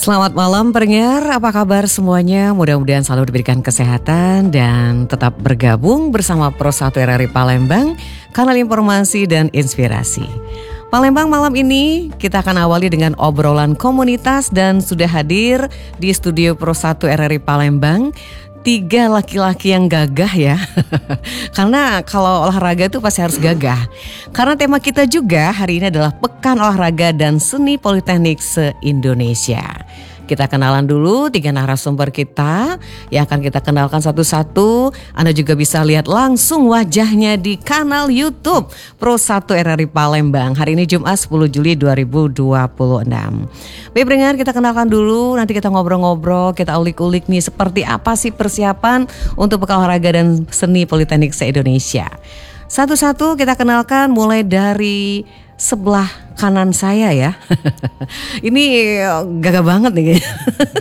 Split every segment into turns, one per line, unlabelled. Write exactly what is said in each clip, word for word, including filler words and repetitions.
Selamat malam pendengar, apa kabar semuanya? Mudah-mudahan selalu diberikan kesehatan dan tetap bergabung bersama Pro satu R R I Palembang, kanal informasi dan inspirasi. Palembang malam ini kita akan awali dengan obrolan komunitas dan sudah hadir di studio Pro satu R R I Palembang tiga laki-laki yang gagah ya. Karena kalau olahraga itu pasti harus gagah. Karena tema kita juga hari ini adalah Pekan Olahraga dan Seni Politeknik se-Indonesia. Kita kenalan dulu tiga narasumber kita yang akan kita kenalkan satu-satu. Anda juga bisa lihat langsung wajahnya di kanal YouTube Pro satu R R I Palembang. Hari ini Jumat sepuluh Juli dua ribu dua puluh enam. Baik pendengar, kita kenalkan dulu, nanti kita ngobrol-ngobrol, kita ulik-ulik nih seperti apa sih persiapan untuk Pekan Olahraga dan Seni Politeknik se-Indonesia. Satu-satu kita kenalkan mulai dari sebelah kanan saya ya. Ini gagah banget nih kayaknya.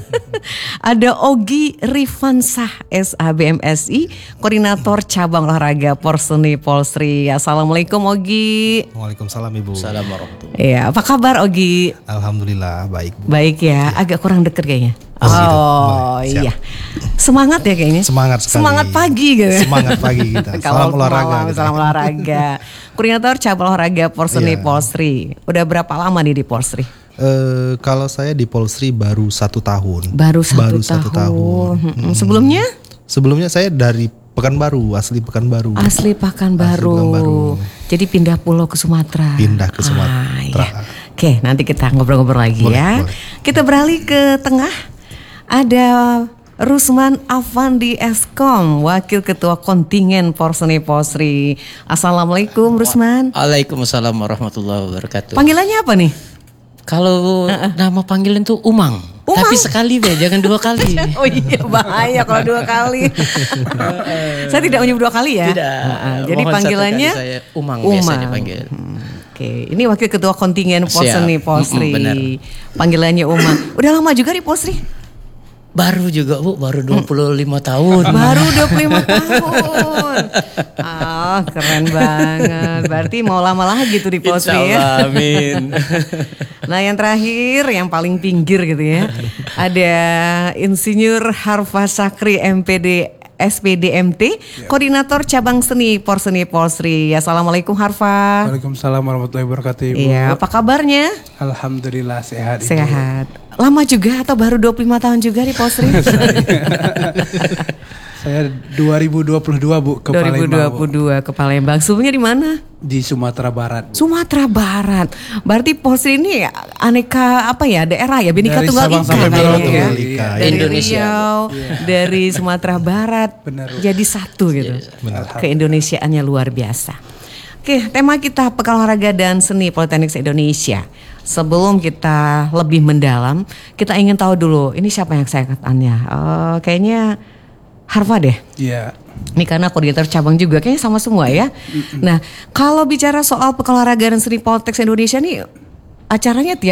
Ada Ogi Rifansah S A B M S I, Koordinator Cabang Olahraga Porseni Polsri. Assalamualaikum Ogi.
Waalaikumsalam Ibu.
Assalamualaikum warahmatullahi.
Iya, apa kabar Ogi?
Alhamdulillah baik. Bu.
Baik ya, agak kurang deket kayaknya.
Oh, gitu.
Oh
Boleh,
iya, semangat ya kayaknya.
Semangat sekali.
Semangat pagi gitu.
Semangat pagi kita.
Kalau
Salam olahraga.
malam,
gitu.
Salam olahraga. Koordinator Cabang Olahraga Porseni
Iya.
Polsri. Udah berapa lama nih di Polsri?
Uh, kalau saya di Polsri baru satu tahun.
Baru satu
baru
tahun.
Satu tahun.
Hmm. Sebelumnya?
Sebelumnya saya dari Pekanbaru, asli Pekanbaru.
Asli Pekanbaru.
Asli Pekanbaru.
Jadi pindah pulau ke Sumatera.
Pindah ke Sumatera.
Ah, iya. Oke, nanti kita ngobrol-ngobrol lagi
Boleh,
ya.
boleh.
Kita beralih ke tengah. Ada Rusman Afandi Eskom, Wakil Ketua Kontingen Porseni Polsri. Assalamualaikum Rusman.
Waalaikumsalam warahmatullahi wabarakatuh.
Panggilannya apa nih?
Kalau uh-uh. nama panggilan tuh Umang.
Umang?
Tapi sekali be, jangan dua kali.
Oh iya, bahaya kalau dua kali. Saya tidak menyebut dua kali ya.
Tidak.
Uh-uh. Jadi
Mohon
panggilannya
satu kali saya Umang,
Umang.
biasanya panggil.
Hmm. Oke, ini Wakil Ketua Kontingen Porseni
Siap.
Polsri.
Mm-mm, benar.
Panggilannya Umang. Udah lama juga di Polsri?
Baru juga Bu, baru dua puluh lima tahun.
Baru dua puluh lima tahun. Ah, keren banget. Berarti mau lama lagi tuh di Polsri ya.
Insyaallah, amin.
Nah yang terakhir, yang paling pinggir gitu ya. Ada Insinyur Harfa Sakri M P D S P D M T, Koordinator Cabang Seni Porseni Polsri. Assalamualaikum Harfa.
Waalaikumsalam warahmatullahi wabarakatuh Ibu.
Iya, apa kabarnya?
Alhamdulillah sehat Ibu.
Sehat. Lama juga atau baru dua puluh lima tahun juga di Polsri?
Saya dua ribu dua puluh dua Bu ke
dua ribu dua puluh dua
Palembang. Bu.
ke Palembang. Sebelumnya di mana?
Di Sumatera Barat. Bu.
Sumatera Barat. Berarti Polsri ini aneka apa ya? Daerah ya, Bhinneka
Dari
Tunggal
Sabang
Ika
sampai
kayaknya
Merauke.
ya.
Iya.
Dari
Indonesia.
Riau, dari Sumatera Barat.
Benar, Bu.
Jadi satu gitu.
Benar.
Keindonesiaannya luar biasa. Oke, tema kita Pekan Olahraga dan Seni Politeknik se-Indonesia. Sebelum kita lebih mendalam, kita ingin tahu dulu, ini siapa yang saya katanya? Uh, kayaknya Harfa deh.
Iya.
Ini karena koordinator cabang juga, kayaknya sama semua ya. Nah, kalau bicara soal Pekan Olahraga dan Seni Politeknik se-Indonesia nih, acaranya tiap